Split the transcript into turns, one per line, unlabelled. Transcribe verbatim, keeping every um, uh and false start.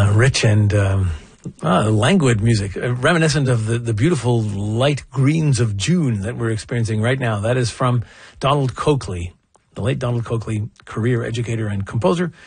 uh, rich and um, uh, languid music, uh, reminiscent of the, the beautiful light greens of June that we're experiencing right now. That is from Donald Coakley, the late Donald Coakley, career educator and composer.